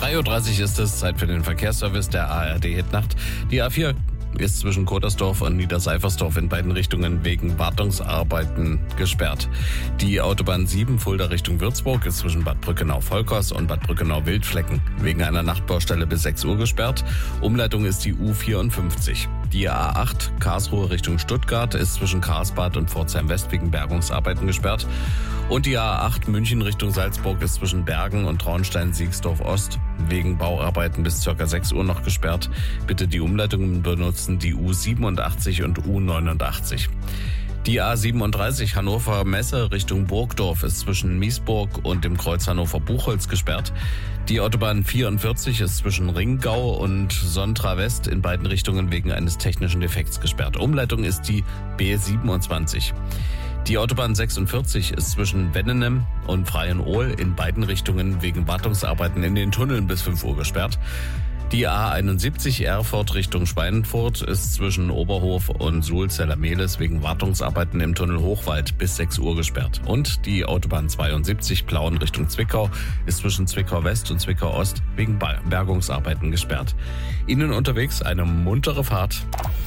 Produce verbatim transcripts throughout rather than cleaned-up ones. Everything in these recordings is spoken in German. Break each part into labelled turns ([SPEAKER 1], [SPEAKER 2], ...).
[SPEAKER 1] drei Uhr dreißig ist es, Zeit für den Verkehrsservice der A R D-Hitnacht. Die A vier ist zwischen Kotersdorf und Niederseifersdorf in beiden Richtungen wegen Wartungsarbeiten gesperrt. Die Autobahn sieben Fulda Richtung Würzburg ist zwischen Bad Brückenau-Volkers und Bad Brückenau-Wildflecken wegen einer Nachtbaustelle bis sechs Uhr gesperrt. Umleitung ist die U vierundfünfzig. Die A acht Karlsruhe Richtung Stuttgart ist zwischen Karlsbad und Pforzheim West wegen Bergungsarbeiten gesperrt. Und die A acht München Richtung Salzburg ist zwischen Bergen und Traunstein-Siegsdorf Ost wegen Bauarbeiten bis ca. sechs Uhr noch gesperrt. Bitte die Umleitungen benutzen, die U siebenundachtzig und U neunundachtzig. Die A siebenunddreißig Hannover Messe Richtung Burgdorf ist zwischen Miesburg und dem Kreuz Hannover-Buchholz gesperrt. Die Autobahn vierundvierzig ist zwischen Ringgau und Sontra West in beiden Richtungen wegen eines technischen Defekts gesperrt. Umleitung ist die B siebenundzwanzig. Die Autobahn sechsundvierzig ist zwischen Wennenem und Freienohl in beiden Richtungen wegen Wartungsarbeiten in den Tunneln bis fünf Uhr gesperrt. Die A einundsiebzig Erfurt Richtung Schweinfurt ist zwischen Oberhof und Sulzeller-Mehlis wegen Wartungsarbeiten im Tunnel Hochwald bis sechs Uhr gesperrt. Und die Autobahn zweiundsiebzig Plauen Richtung Zwickau ist zwischen Zwickau West und Zwickau Ost wegen Bergungsarbeiten gesperrt. Ihnen unterwegs eine muntere Fahrt.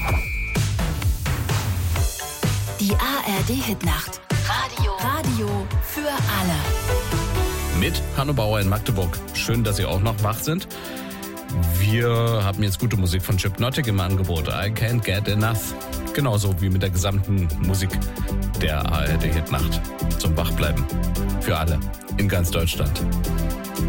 [SPEAKER 2] Die A R D-Hitnacht. Radio. Radio für alle.
[SPEAKER 1] Mit Hanno Bauer in Magdeburg. Schön, dass Sie auch noch wach sind. Wir haben jetzt gute Musik von Hypnotic im Angebot. I can't get enough. Genauso wie mit der gesamten Musik der A R D-Hitnacht. Zum Wachbleiben. Für alle. In ganz Deutschland.